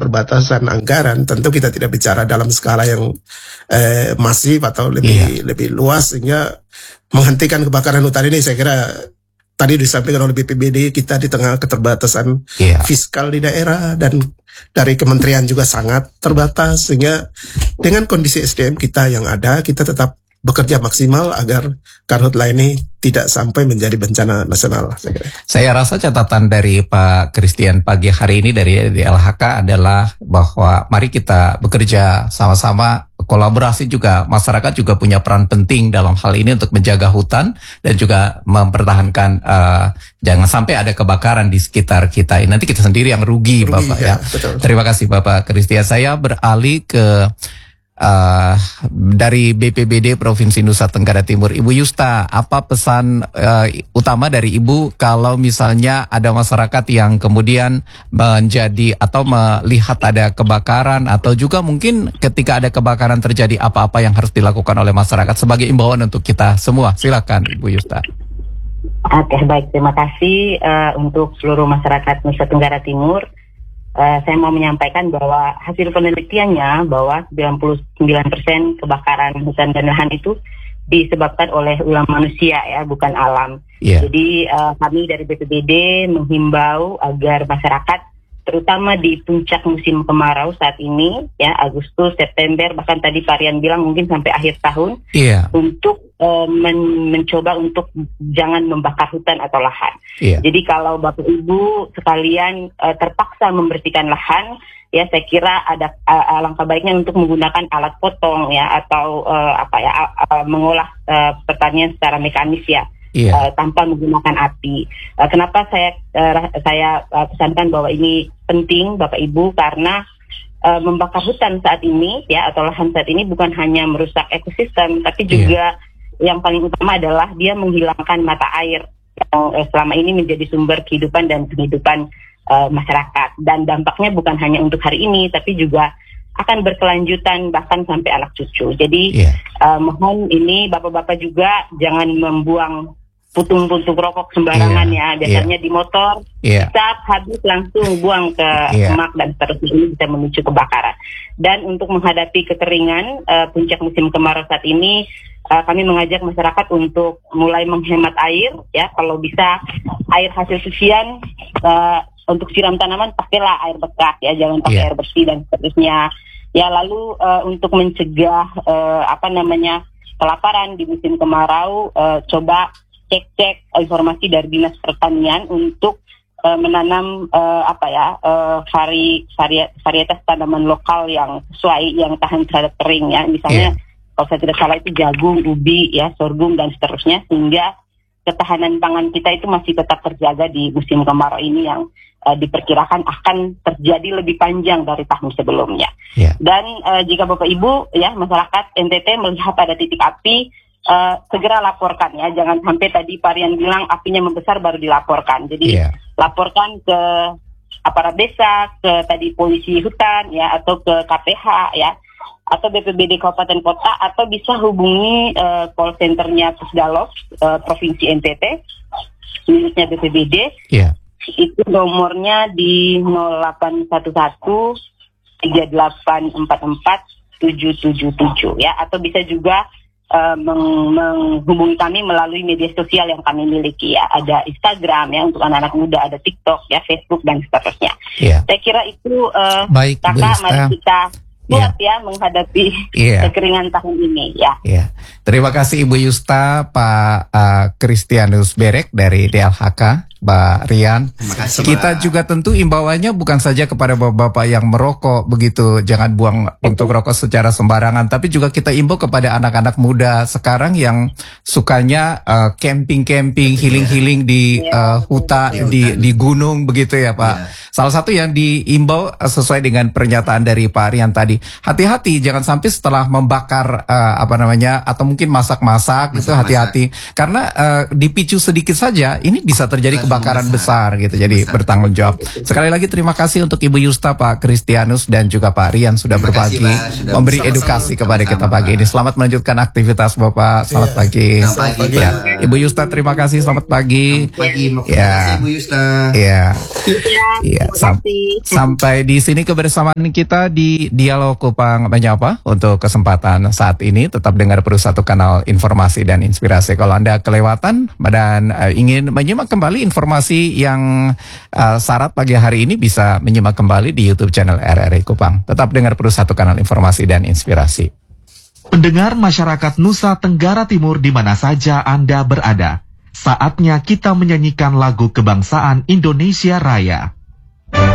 keterbatasan anggaran, tentu kita tidak bicara dalam skala yang masif atau lebih luas, sehingga menghentikan kebakaran hutan ini saya kira tadi disampaikan oleh BPBD, kita di tengah keterbatasan fiskal di daerah dan dari kementerian juga sangat terbatas, sehingga dengan kondisi SDM kita yang ada, kita tetap bekerja maksimal agar karhutla ini tidak sampai menjadi bencana nasional. Saya rasa catatan dari Pak Christian pagi hari ini dari DLHK adalah bahwa mari kita bekerja sama-sama, kolaborasi juga, masyarakat juga punya peran penting dalam hal ini untuk menjaga hutan dan juga mempertahankan jangan sampai ada kebakaran di sekitar kita. Nanti kita sendiri yang rugi Bapak ya. Betul. Terima kasih Bapak Christian. Saya beralih ke dari BPBD Provinsi Nusa Tenggara Timur, Ibu Yusta, apa pesan utama dari Ibu kalau misalnya ada masyarakat yang kemudian menjadi atau melihat ada kebakaran, atau juga mungkin ketika ada kebakaran terjadi, apa-apa yang harus dilakukan oleh masyarakat sebagai imbauan untuk kita semua? Silakan Ibu Yusta. Oke, baik, terima kasih untuk seluruh masyarakat Nusa Tenggara Timur. Saya mau menyampaikan bahwa hasil penelitiannya bahwa 99% kebakaran hutan dan lahan itu disebabkan oleh ulah manusia ya, bukan alam. Jadi kami dari BPBD menghimbau agar masyarakat, terutama di puncak musim kemarau saat ini ya, Agustus, September, bahkan tadi Pak Rian bilang mungkin sampai akhir tahun, untuk mencoba untuk jangan membakar hutan atau lahan. Jadi kalau Bapak Ibu sekalian terpaksa membersihkan lahan, ya saya kira ada alangkah baiknya untuk menggunakan alat potong ya, atau mengolah pertanian secara mekanis ya. Tanpa menggunakan api. Kenapa saya pesankan bahwa ini penting Bapak Ibu, karena membakar hutan saat ini ya, atau lahan saat ini bukan hanya merusak ekosistem, tapi juga yang paling utama adalah dia menghilangkan mata air yang selama ini menjadi sumber kehidupan dan penghidupan masyarakat. Dan dampaknya bukan hanya untuk hari ini, tapi juga akan berkelanjutan bahkan sampai anak cucu. Jadi mohon ini Bapak-bapak juga jangan membuang puntung-puntung rokok sembarangan ya. Biasanya di motor, cap habis langsung buang ke semak dan seterusnya, ini bisa memicu kebakaran. Dan untuk menghadapi kekeringan puncak musim kemarau saat ini, kami mengajak masyarakat untuk mulai menghemat air ya. Kalau bisa air hasil cucian untuk siram tanaman pakailah air bekas ya, jangan pakai air bersih dan seterusnya. Ya, lalu untuk mencegah kelaparan di musim kemarau, coba cek informasi dari Dinas Pertanian untuk menanam varietas tanaman lokal yang sesuai, yang tahan terhadap kering ya. Misalnya kalau saya tidak salah itu jagung, ubi ya, sorghum dan seterusnya, sehingga ketahanan pangan kita itu masih tetap terjaga di musim kemarau ini yang diperkirakan akan terjadi lebih panjang dari tahun sebelumnya. Dan jika Bapak Ibu ya, masyarakat NTT melihat ada titik api, segera laporkan ya, jangan sampai tadi Pak Rian bilang apinya membesar baru dilaporkan. Jadi laporkan ke aparat desa, ke tadi polisi hutan ya, atau ke KPH ya, atau BPBD Kabupaten Kota, atau bisa hubungi call centernya Pusdalov Provinsi NTT, miliknya BPBD. Itu nomornya di 0811 3844 777 ya, atau bisa juga menghubungi kami melalui media sosial yang kami miliki ya, ada Instagram ya untuk anak-anak muda, ada TikTok ya, Facebook dan seterusnya. Saya kira itu kakak, mari kita kuat ya menghadapi kekeringan tahun ini ya. Terima kasih Ibu Yusta, Pak Christianus Berek dari DLHK, Mbak Rian. Kita juga tentu imbauannya bukan saja kepada bapak-bapak yang merokok begitu, jangan buang puntung rokok secara sembarangan, tapi juga kita imbau kepada anak-anak muda sekarang yang sukanya camping-camping, healing-healing di hutan, di gunung begitu ya Pak. Salah satu yang diimbau sesuai dengan pernyataan dari Pak Rian tadi, hati-hati jangan sampai setelah membakar atau mungkin masak-masak gitu, hati-hati karena dipicu sedikit saja ini bisa terjadi kebakaran besar gitu. Jadi bertanggung jawab. Sekali lagi terima kasih untuk Ibu Yusta, Pak Kristianus dan juga Pak Rian sudah berbagi, memberi edukasi kepada kita pagi ini. Selamat melanjutkan aktivitas Bapak. Selamat pagi. Ya. Ibu Yusta terima kasih. Selamat pagi. Ya. Ibu Yusta. Ya. Ya. Sampai di sini kebersamaan kita di Dialog Kupang Menyapa untuk kesempatan saat ini. Tetap dengar terus satu kanal informasi dan inspirasi. Kalau Anda kelewatan dan ingin menyimak kembali informasi yang syarat pagi hari ini, bisa menyimak kembali di YouTube channel RRI Kupang. Tetap dengar terus satu kanal informasi dan inspirasi. Pendengar masyarakat Nusa Tenggara Timur di mana saja Anda berada, saatnya kita menyanyikan lagu kebangsaan Indonesia Raya.